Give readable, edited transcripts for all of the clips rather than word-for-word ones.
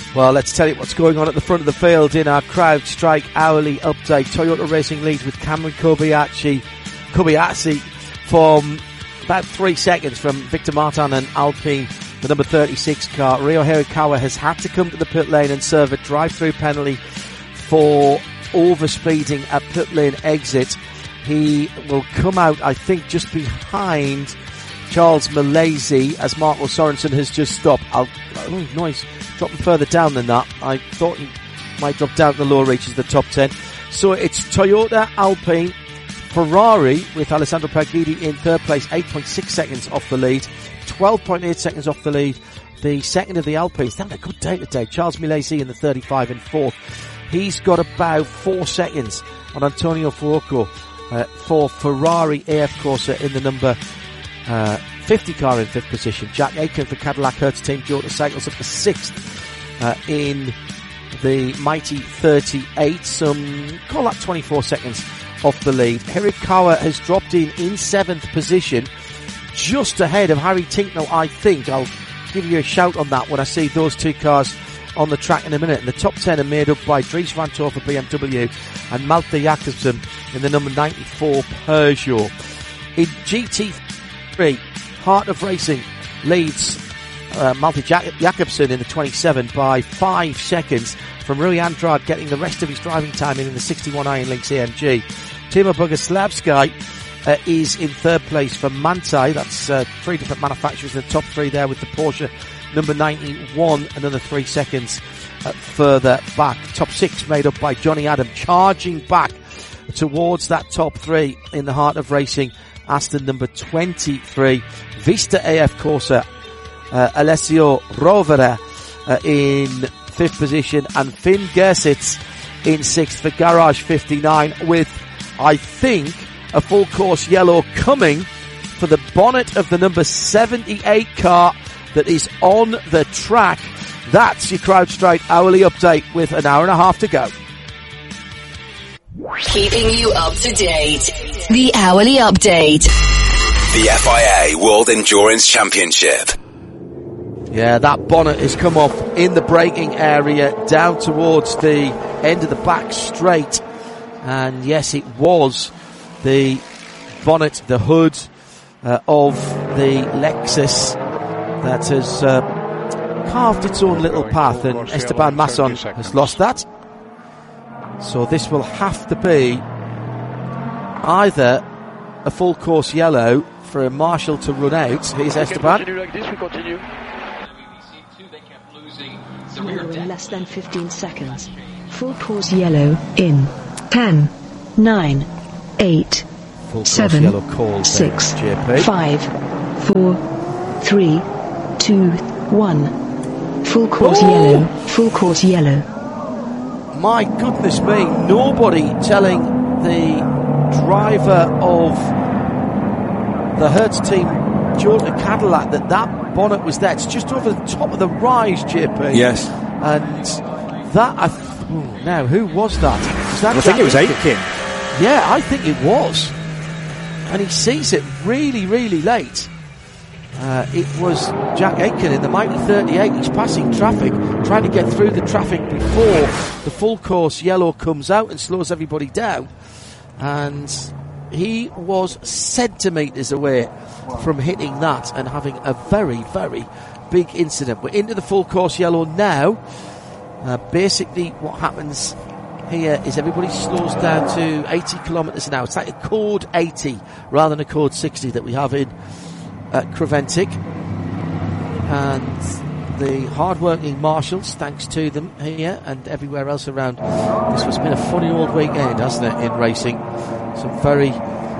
Well, let's tell you what's going on at the front of the field in our CrowdStrike hourly update. Toyota Racing leads with Cameron Kobayashi from about 3 seconds from Victor Martin and Alpine, the number 36 car. Ryo Hirakawa has had to come to the pit lane and serve a drive-through penalty for overspeeding at pit lane exit. He will come out, I think, just behind Charles Malaysia as Marco Sorensen has just stopped. No, he's dropping further down than that. I thought he might drop down to the lower reaches of the top 10. So it's Toyota, Alpine, Ferrari with Alessandro Pagidi in third place, 8.6 seconds off the lead, 12.8 seconds off the lead. The second of the Alpines, having a good day today. Charles Malaysia in the 35 in fourth. He's got about 4 seconds on Antonio Fuoco for Ferrari AF Corsa in the number 50 car in fifth position. Jack Aitken for Cadillac Hertz Team Toyota cycles up to sixth in the mighty 38. Call that 24 seconds off the lead. Hirakawa has dropped in seventh position, just ahead of Harry Tincknell, I think. I'll give you a shout on that when I see those two cars on the track in a minute. And the top 10 are made up by Dries Van Tor for BMW and Malte Jakobsen in the number 94 Peugeot. In GT3, Heart of Racing leads Malte Jakobsen in the 27 by 5 seconds from Rui Andrade, getting the rest of his driving time in the 61 Iron Lynx AMG. Timo Boguslavski is in third place for Manthey. That's 3 different manufacturers in the top 3 there, with the Porsche number 91 another 3 seconds further back. Top 6 made up by Johnny Adam, charging back towards that top 3 in the Heart of Racing Aston number 23. Vista AF Corsa, Alessio Rovera in 5th position, and Finn Gersitz in 6th for Garage 59, with, I think, a full course yellow coming for the bonnet of the number 78 car that is on the track. That's your CrowdStrike hourly update with an hour and a half to go. Keeping you up to date. The hourly update. The FIA World Endurance Championship. Yeah, that bonnet has come off in the braking area down towards the end of the back straight. And yes, it was the bonnet, the hood of the Lexus that has carved its own little path, and Esteban Masson has lost that. So this will have to be either a full course yellow for a marshal to run out. Here's Esteban. Less than 15 seconds. Full course yellow in 10, 9, 8, 7, 6, 5, 4, 3, 2, 1. Full course yellow. Full course yellow. My goodness me, nobody telling the driver of the Hertz Team Toyota Cadillac that bonnet was there. It's just over the top of the rise, JP. Yes. And that, now, who was that? Was that I think it was Aitken. Yeah, I think it was. And he sees it really, really late. It was Jack Aitken in the mighty 38. He's passing traffic, trying to get through the traffic before the full course yellow comes out and slows everybody down. And he was centimetres away from hitting that and having a very, very big incident. We're into the full course yellow now. Basically what happens here is everybody slows down to 80 kilometres an hour. It's like a code 80 rather than a code 60 that we have in Creventic. And the hard-working marshals, thanks to them here and everywhere else around, this has been a funny old weekend, hasn't it, in racing? Some very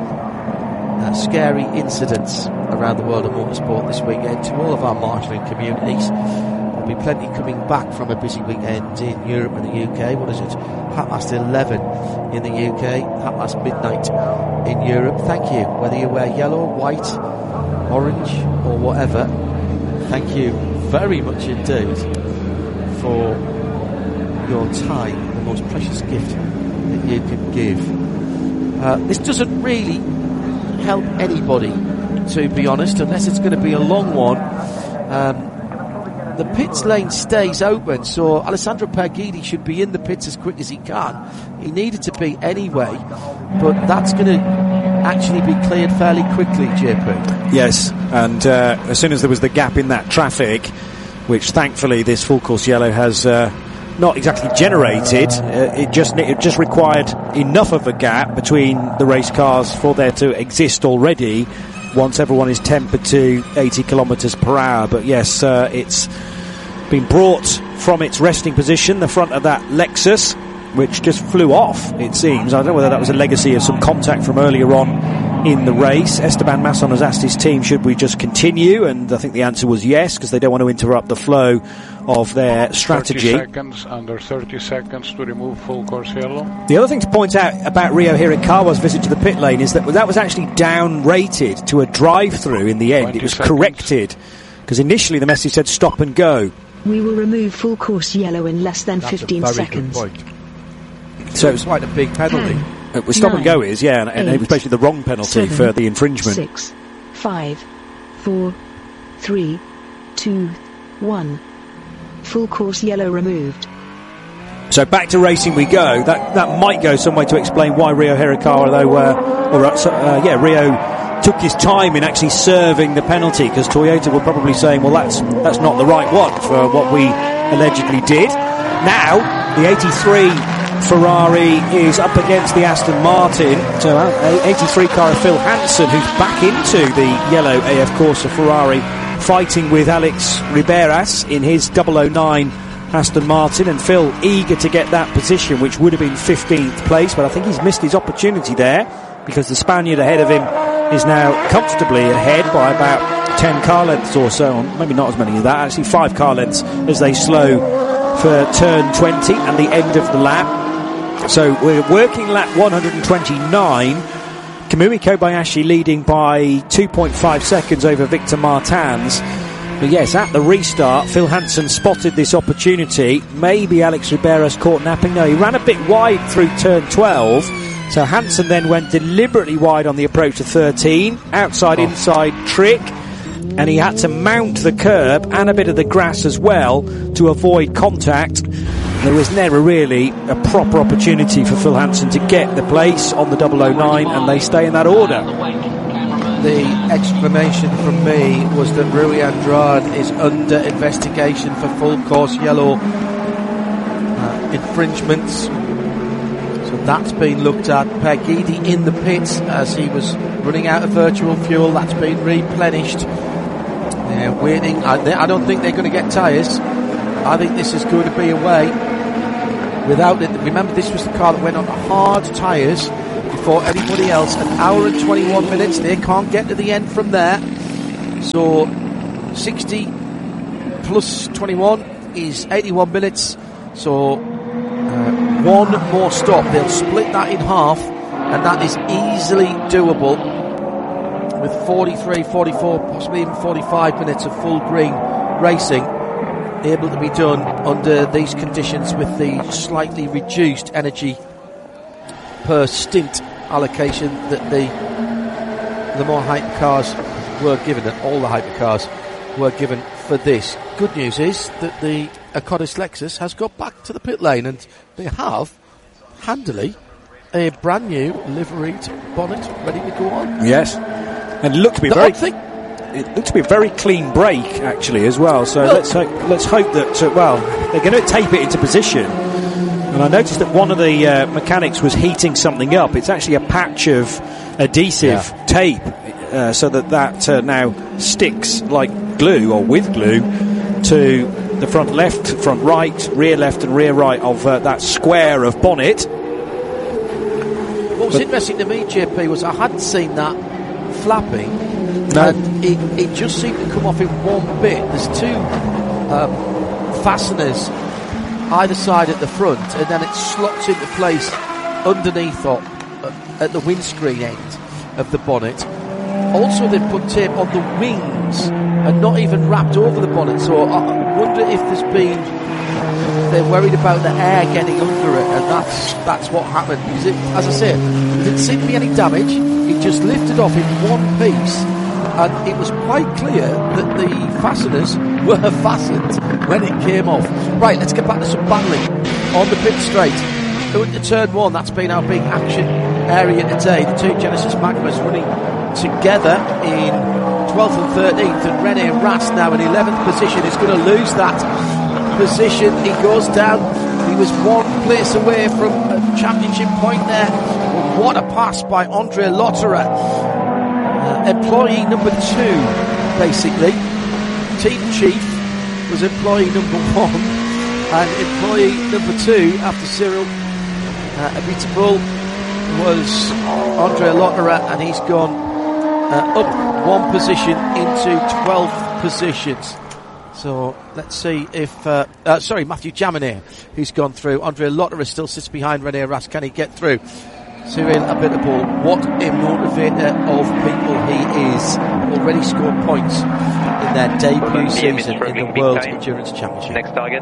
scary incidents around the world of motorsport this weekend. To all of our marshalling communities, there'll be plenty coming back from a busy weekend in Europe and the UK. What is it? 11:30 in the UK, midnight in Europe. Thank you, whether you wear yellow, white, orange or whatever. Thank you very much indeed for your time, the most precious gift that you can give. This doesn't really help anybody, to be honest, unless it's going to be a long one. the pits lane stays open, so Alessandro Pagidi should be in the pits as quick as he can. He needed to be anyway, but that's going to actually be cleared fairly quickly, JP. Yes, and as soon as there was the gap in that traffic, which thankfully this full course yellow has not exactly generated, it just required enough of a gap between the race cars for there to exist already once everyone is tempered to 80 kilometres per hour. But yes, it's been brought from its resting position, the front of that Lexus, which just flew off, it seems. I don't know whether that was a legacy of some contact from earlier on in the race. Esteban Masson has asked his team, should we just continue? And I think the answer was yes, because they don't want to interrupt the flow of their strategy. 30 seconds, under 30 seconds to remove full course yellow. The other thing to point out about Ryo Hirakawa's visit to the pit lane is that was actually down-rated to a drive-through in the end. It was corrected, because initially the message said stop and go. We will remove full course yellow in less than 15 seconds. So it was quite a big penalty. It was stop and go is, yeah, and it was basically the wrong penalty for the infringement. 6, 5, 4, 3, 2, 1. Full course yellow removed. So back to racing we go. That might go some way to explain why Ryo Hirakawa, Ryo took his time in actually serving the penalty, because Toyota were probably saying, well, that's not the right one for what we allegedly did. Now the 83 Ferrari is up against the Aston Martin. So 83 car of Phil Hansen, who's back into the yellow AF Corsa Ferrari, fighting with Alex Riberas in his 009 Aston Martin, and Phil eager to get that position, which would have been 15th place, but I think he's missed his opportunity there, because the Spaniard ahead of him is now comfortably ahead by about 10 car lengths or so, or maybe not as many as that, actually 5 car lengths as they slow for turn 20 and the end of the lap. So we're working lap 129. Kamui Kobayashi leading by 2.5 seconds over Victor Martins. But yes, at the restart, Phil Hansen spotted this opportunity. Maybe Alex Riberas caught napping. No, he ran a bit wide through turn 12. So Hansen then went deliberately wide on the approach to 13. Outside-inside trick. And he had to mount the curb and a bit of the grass as well to avoid contact. There was never really a proper opportunity for Phil Hansen to get the place on the 009, and they stay in that order. The explanation from me was that Rui Andrade is under investigation for full course yellow infringements. So that's been looked at. Pagidi in the pits as he was running out of virtual fuel. That's been replenished. They're waiting. I don't think they're going to get tyres. I think this is going to be away. Without it, remember, this was the car that went on hard tyres before anybody else. An hour and 21 minutes. They can't get to the end from there. So 60 plus 21 is 81 minutes. So one more stop. They'll split that in half, and that is easily doable with 43, 44, possibly even 45 minutes of full green racing able to be done under these conditions, with the slightly reduced energy per stint allocation that the more hypercars were given, and all the hypercars were given for this. Good news is that the Acodis Lexus has got back to the pit lane, and they have handily a brand new liveried bonnet ready to go on. Yes, and it looked to be a very clean break actually as well. So let's hope that they're going to tape it into position. And I noticed that one of the mechanics was heating something up. It's actually a patch of adhesive tape, so that now sticks like glue, or with glue, to the front left, front right, rear left and rear right of that square of bonnet. What was interesting to me, JP, was I hadn't seen that flapping. No. And it just seemed to come off in one bit. There's two fasteners either side at the front, and then it slots into place underneath or at the windscreen end of the bonnet. Also, they've put tape on the wings and not even wrapped over the bonnet. So I wonder if they're worried about the air getting under it, and that's what happened. Because as I said, there didn't seem to be any damage. It just lifted off in one piece, and it was quite clear that the fasteners were fastened when it came off. Right, let's get back to some battling on the pit straight. Going to turn 1, that's been our big action area today. The two Genesis Magmas running together in 12th and 13th, and Rene Rast now in 11th position is going to lose that position. He goes down. He was one place away from a championship point there. But what a pass by Andre Lotterer. Employee number 2, basically. Team chief was employee number 1, and employee number 2 after Cyril Abiteboul was Andre Lotterer, and he's gone up one position into 12th positions. So let's see if Matthew Jaminet, who's gone through. Andre Lotterer still sits behind Rene Rast. Can he get through? Cyril Abiteboul, what a motivator of people he is. Already scored points in their debut season in the World Endurance Championship. Next target.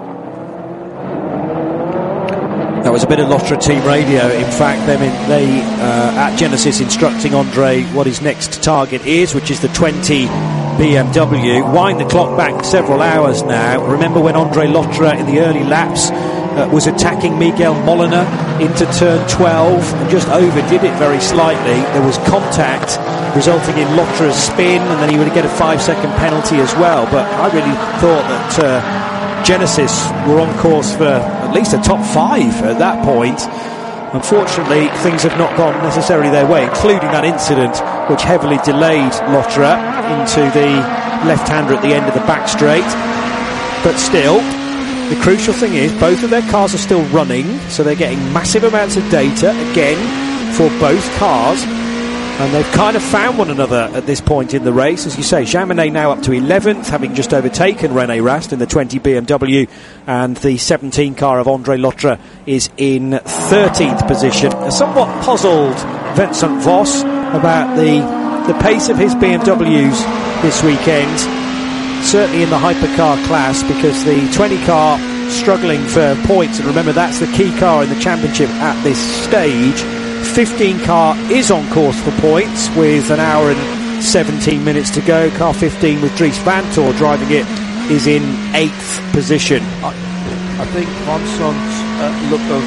That was a bit of Lotterer team radio. In fact, they at Genesis instructing Andre what his next target is, which is the 20 BMW. Wind the clock back several hours now. Remember when Andre Lotterer in the early laps was attacking Miguel Molina into turn 12 and just overdid it very slightly. There was contact resulting in Lotterer's spin, and then he would get a 5-second penalty as well. But I really thought that Genesis were on course for at least a top 5 at that point. Unfortunately, things have not gone necessarily their way, including that incident which heavily delayed Lotterer into the left-hander at the end of the back straight. But still, the crucial thing is both of their cars are still running, so they're getting massive amounts of data, again, for both cars. And they've kind of found one another at this point in the race. As you say, Jaminet now up to 11th, having just overtaken Rene Rast in the 20 BMW, and the 17 car of Andre Lotterer is in 13th position. A somewhat puzzled Vincent Voss about the pace of his BMWs this weekend, certainly in the hypercar class, because the 20 car struggling for points, and remember that's the key car in the championship at this stage. 15 car is on course for points with an hour and 17 minutes to go. Car 15 with Dries Vanthoor driving it is in 8th position. I think Vincent's look of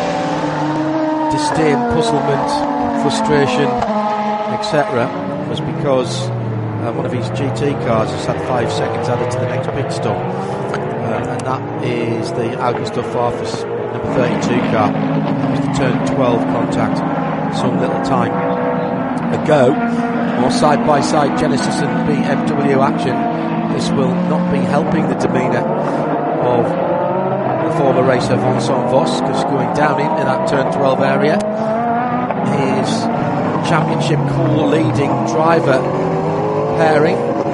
disdain, puzzlement, frustration, etc. was because one of his GT cars has had 5 seconds added to the next pit stop, and that is the Augusto Farfus number 32 car. That was the turn 12 contact some little time ago. More side-by-side Genesis and BMW action. This will not be helping the demeanour of the former racer Vincent Voss, because going down into that turn 12 area, his championship core leading driver pairing